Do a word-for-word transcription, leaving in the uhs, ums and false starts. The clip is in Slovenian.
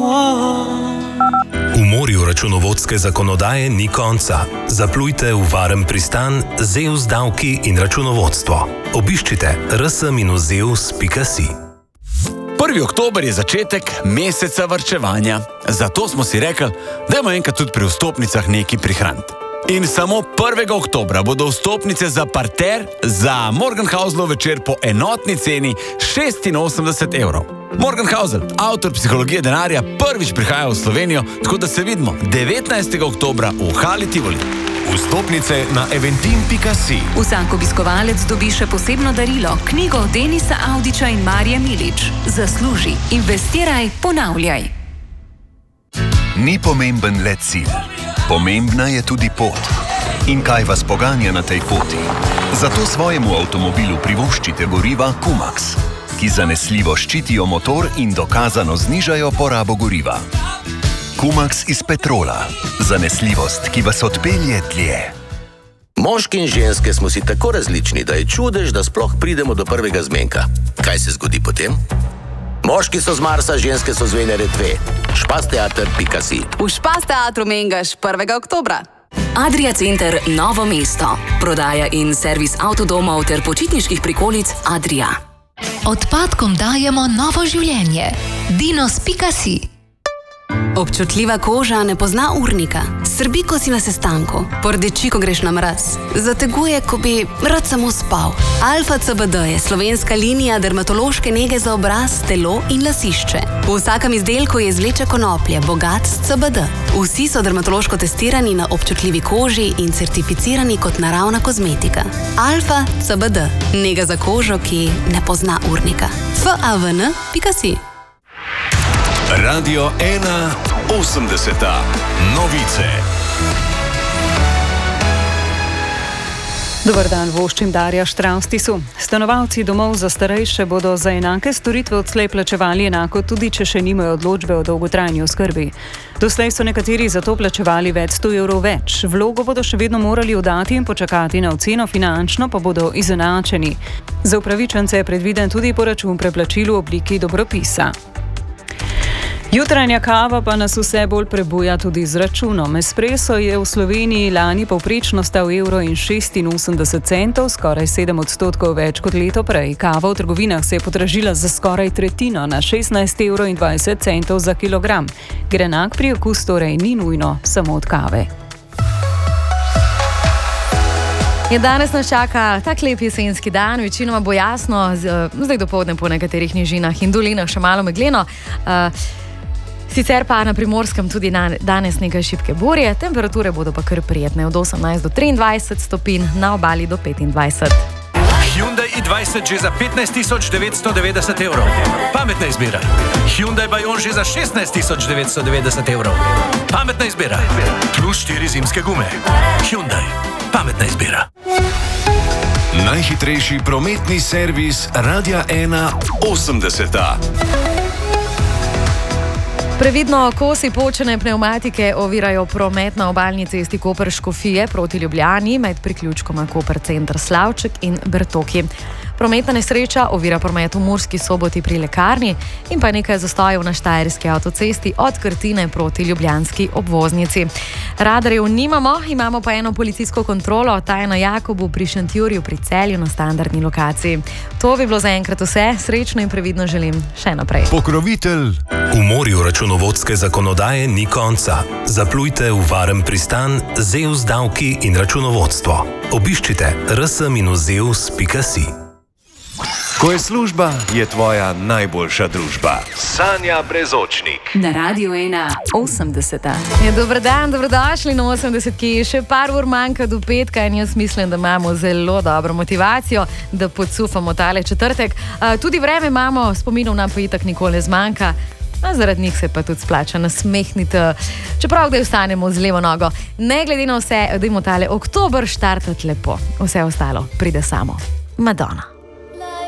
V morju računovodske zakonodaje ni konca. Zaplujte v varen pristan Zeus davki in računovodstvo. Obiščite r s minus zeus pika si. prvi oktober je začetek meseca varčevanja. Zato smo si rekli, dajmo enkrat tudi pri vstopnicah nekaj prihraniti. In samo prvega oktobra bodo vstopnice za parter za Morgenhauselov večer po enotni ceni šestinosemdeset evrov. Morgenhausel, avtor psihologije denarja, prvič prihaja v Slovenijo, tako da se vidimo devetnajstega oktobra v Hali Tivoli. Vstopnice na eventim pika si. Vsak obiskovalec dobi še posebno darilo, knjigo Denisa Avdića in Marije Milič. Zasluži, investiraj, ponavljaj. Ni pomemben le cilj. Pomembna je tudi pot. In kaj vas poganja na tej poti? Zato svojemu avtomobilu privoščite goriva Kumax, ki zanesljivo ščitijo motor in dokazano znižajo porabo goriva. Kumax iz petrola. Zanesljivost, ki vas odpelje dlje. Moški in ženske smo si tako različni, da je čudež, da sploh pridemo do prvega zmenka. Kaj se zgodi potem? Moški so z Marsa, ženske so z Venere dve. špasteater pika si. V Špas teatru mengaš prvega oktobra. Adria Center Novo mesto. Prodaja in servis avtodomov ter počitniških prikolic Adria. Odpadkom dajemo novo življenje. dinos pika si. Občutljiva koža ne pozna urnika. Srbi, ko si na sestanku. Pordeči, ko greš na mraz. Zateguje, ko bi rad samo spal. Alfa C B D je slovenska linija dermatološke nege za obraz, telo in lasišče. V vsakem izdelku je izvleče konoplje, bogat s C B D. Vsi so dermatološko testirani na občutljivi koži in certificirani kot naravna kozmetika. Alfa C B D. Nega za kožo, ki ne pozna urnika. f a v n pika si. Radio ena osemdeseta. Novice. Dobar dan, voščim Darja Štravstisu. Stanovalci domov za starejše bodo za enake storitve odslej plačevali enako, tudi če še nimajo odločbe o dolgotrajni oskrbi. Doslej so nekateri za to plačevali več sto evrov več. Vlogo bodo še vedno morali oddati in počakati na oceno, finančno pa bodo izenačeni. Za upravičence je predviden tudi poračun preplačilu v obliki dobropisa. Jutranja kava pa nas vse bolj prebuja tudi z računom. Espresso je v Sloveniji lani povprečno stal evro in šestinosemdeset centov, skoraj sedem odstotkov več kot leto prej. Kava v trgovinah se je podražila za skoraj tretjino, na šestnajst evrov in dvajset centov za kilogram. Grenak priokus torej ni nujno samo od kave. Je danes nas čaka tak lep jesenski dan, večinoma bo jasno, zdaj dopoldne po nekaterih nižinah in dolinah še malo megleno. Uh, Sicer pa na Primorskem tudi na, danes nekaj šibke burje, temperature bodo pa kar prijetne od osemnajst do triindvajset stopinj, na obali do petindvajset. Hyundai i dvajset že za petnajst tisoč devetsto devetdeset evrov. Pametna izbira. Hyundai Bayon že za šestnajst tisoč devetsto devetdeset evrov. Pametna izbira. Plus štiri zimske gume. Hyundai. Pametna izbira. Najhitrejši prometni servis Radia ena osemdeseta. Previdno kosi počene pnevmatike ovirajo promet na obalni cesti Koper-Škofije proti Ljubljani med priključkoma Koper Center Slavček in Bertoki. Prometna nesreča ovira promet v Murski Soboti pri lekarni in pa nekaj zastojev na Štajerski avtocesti od Krtine proti ljubljanski obvoznici. Radarjev nimamo, imamo pa eno policijsko kontrolo, ta je na Jakobu pri Šentjurju pri Celju na standardni lokaciji. To bi bilo zaenkrat vse, srečno in previdno želim še naprej. Pokrovitelj. V morju računovodske zakonodaje ni konca. Zaplujte v varen pristan Zeus davki in računovodstvo. Obiščite r s minus zeus pika si. Ko je služba, je tvoja najboljša družba. Sanja Brezočnik. Na Radio ena osemdeseta. Ja, dober dan, dobrodošli na osemdesetki. Še par ur manjka do petka in jaz mislim, da imamo zelo dobro motivacijo, da podsufamo tale četrtek. Uh, tudi vreme imamo, spominov nam pa itak nikoli zmanjka. A zaradi njih se pa tudi splača nasmehniti, čeprav kdaj vstanemo z levo nogo. Ne glede na vse, dajmo tale oktober štartati lepo. Vse ostalo pride samo. Madonna.